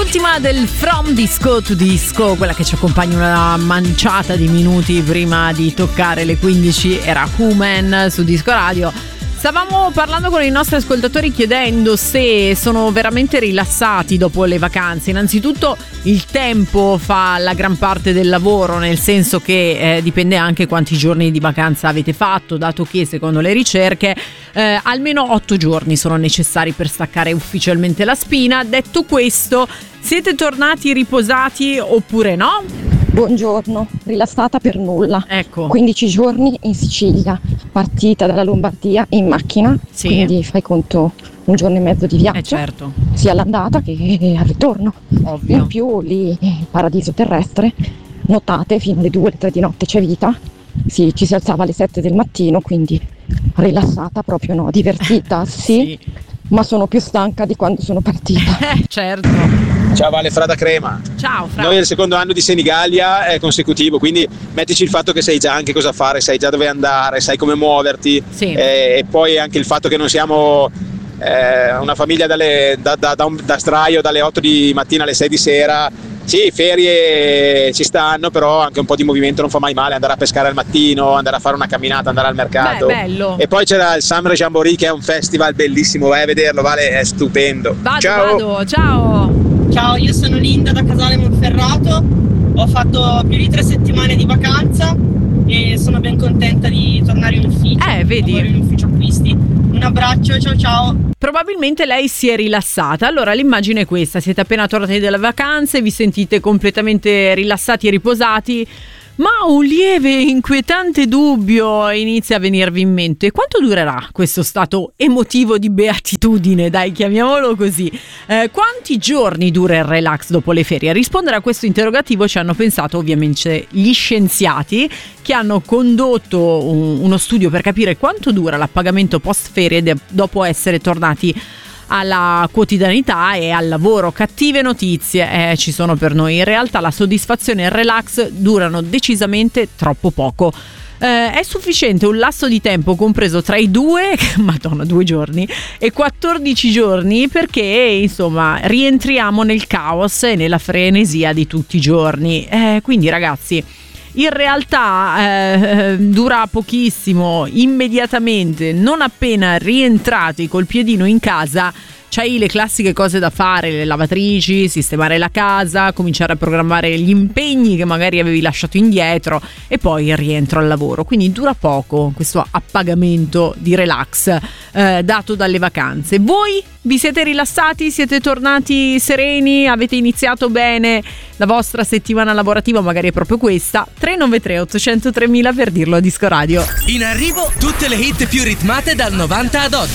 L'ultima del From Disco to Disco, quella che ci accompagna una manciata di minuti prima di toccare le 15, era Human su Disco Radio. Stavamo parlando con i nostri ascoltatori chiedendo se sono veramente rilassati dopo le vacanze. Innanzitutto il tempo fa la gran parte del lavoro, nel senso che dipende anche quanti giorni di vacanza avete fatto, dato che secondo le ricerche almeno 8 giorni sono necessari per staccare ufficialmente la spina. Detto questo, siete tornati riposati oppure no? Buongiorno, rilassata per nulla. Ecco. 15 giorni in Sicilia, partita dalla Lombardia in macchina, sì. Quindi fai conto un giorno e mezzo di viaggio, Certo. sia all'andata che al ritorno. Ovvio. In più lì, paradiso terrestre, notate fino alle 2, alle 3 di notte c'è vita, sì, ci si alzava alle 7 del mattino, quindi rilassata proprio no, divertita sì, ma sono più stanca di quando sono partita. Certo. Ciao Vale, Fra da Crema. Ciao Fra. Noi è il secondo anno di Senigallia, è consecutivo, quindi mettici il fatto che sai già anche cosa fare, sai già dove andare, sai come muoverti, sì. E poi anche il fatto che non siamo una famiglia da straio dalle 8 di mattina alle 6 di sera. Sì, ferie ci stanno, però anche un po' di movimento non fa mai male, andare a pescare al mattino, andare a fare una camminata, andare al mercato. Beh, bello. E poi c'era il Summer Jamboree, che è un festival bellissimo, vai a vederlo, Vale, è stupendo. Vado, ciao. Ciao, io sono Linda da Casale Monferrato, ho fatto più di 3 settimane di vacanza e sono ben contenta di tornare in ufficio. Vedi. Lavoro in ufficio acquisti. Un abbraccio, ciao. Probabilmente lei si è rilassata. Allora l'immagine è questa: siete appena tornati dalle vacanze, vi sentite completamente rilassati e riposati, ma un lieve inquietante dubbio inizia a venirvi in mente. Quanto durerà questo stato emotivo di beatitudine? Dai, chiamiamolo così. Quanti giorni dura il relax dopo le ferie? A rispondere a questo interrogativo ci hanno pensato ovviamente gli scienziati, che hanno condotto uno studio per capire quanto dura l'appagamento post ferie dopo essere tornati alla quotidianità e al lavoro. Cattive notizie ci sono per noi. In realtà la soddisfazione e il relax durano decisamente troppo poco. È sufficiente un lasso di tempo compreso tra i 2 giorni e 14 giorni perché insomma rientriamo nel caos e nella frenesia di tutti i giorni. Quindi ragazzi, in realtà dura pochissimo. Immediatamente, non appena rientrati col piedino in casa, c'hai le classiche cose da fare: le lavatrici, sistemare la casa, cominciare a programmare gli impegni che magari avevi lasciato indietro e poi il rientro al lavoro. Quindi dura poco questo appagamento di relax dato dalle vacanze. Voi vi siete rilassati? Siete tornati sereni? Avete iniziato bene la vostra settimana lavorativa? Magari è proprio questa. 393 800 3000 per dirlo a Disco Radio. In arrivo tutte le hit più ritmate dal 90 ad oggi.